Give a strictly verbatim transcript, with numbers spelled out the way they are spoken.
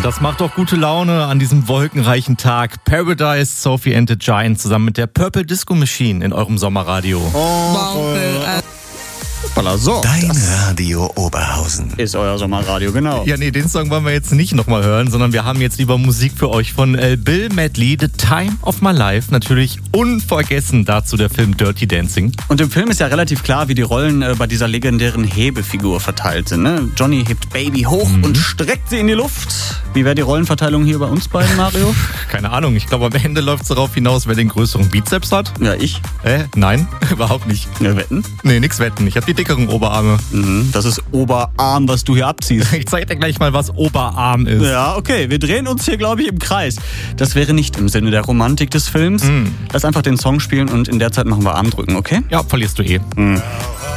Das macht doch gute Laune an diesem wolkenreichen Tag. Paradise, Sophie and the Giant zusammen mit der Purple Disco Machine in eurem Sommerradio. Oh, So, Dein Radio Oberhausen. ist euer Sommerradio, genau. Ja, nee, den Song wollen wir jetzt nicht nochmal hören, sondern wir haben jetzt lieber Musik für euch von äh, Bill Medley, The Time of My Life. Natürlich unvergessen dazu der Film Dirty Dancing. Und im Film ist ja relativ klar, wie die Rollen äh, bei dieser legendären Hebefigur verteilt sind. Ne? Johnny hebt Baby hoch Mhm. und streckt sie in die Luft. Wie wäre die Rollenverteilung hier bei uns beiden, Mario? Keine Ahnung, ich glaube am Ende läuft es darauf hinaus, wer den größeren Bizeps hat. Ja, ich. Äh, nein, überhaupt nicht. Ja, wetten? Nee, nix wetten. Ich habe die dickeren Oberarme. Mhm, das ist Oberarm, was du hier abziehst. Ich zeig dir gleich mal, was Oberarm ist. Ja, okay, wir drehen uns hier, glaube ich, im Kreis. Das wäre nicht im Sinne der Romantik des Films. Mhm. Lass einfach den Song spielen und in der Zeit machen wir Armdrücken, okay? Ja, verlierst du eh. Mhm.